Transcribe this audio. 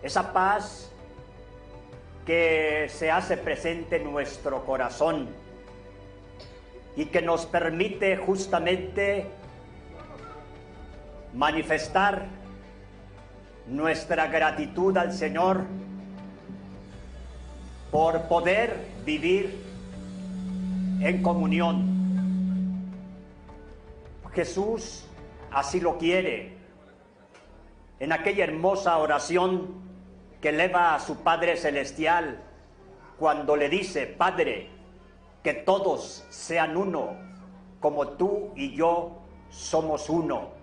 esa paz que se hace presente en nuestro corazón y que nos permite justamente manifestar nuestra gratitud al Señor por poder vivir en comunión. Jesús así lo quiere. En aquella hermosa oración que eleva a su Padre Celestial, cuando le dice: Padre, que todos sean uno, como tú y yo somos uno.